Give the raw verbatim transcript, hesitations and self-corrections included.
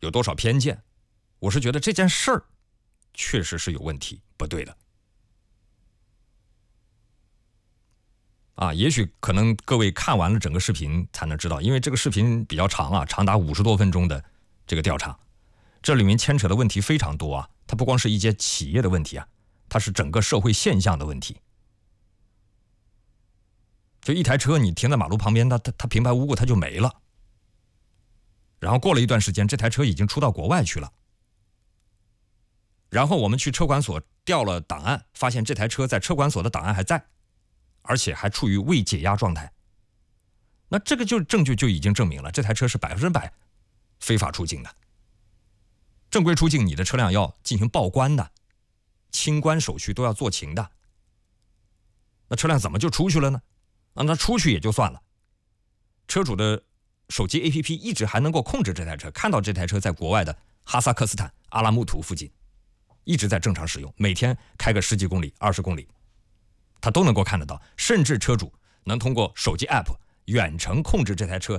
有多少偏见，我是觉得这件事儿确实是有问题，不对的。啊，也许可能各位看完了整个视频才能知道，因为这个视频比较长啊，长达五十多分钟的这个调查，这里面牵扯的问题非常多啊，它不光是一些企业的问题啊，它是整个社会现象的问题。就一台车你停在马路旁边，它它它平白无故它就没了，然后过了一段时间，这台车已经出到国外去了，然后我们去车管所调了档案，发现这台车在车管所的档案还在，而且还处于未解押状态。那这个就证据就已经证明了这台车是百分之百非法出境的。正规出境，你的车辆要进行报关的，清关手续都要做勤的。那车辆怎么就出去了呢？那它出去也就算了，车主的手机 A P P 一直还能够控制这台车，看到这台车在国外的哈萨克斯坦阿拉木图附近一直在正常使用，每天开个十几公里二十公里，他都能够看得到，甚至车主能通过手机 App 远程控制这台车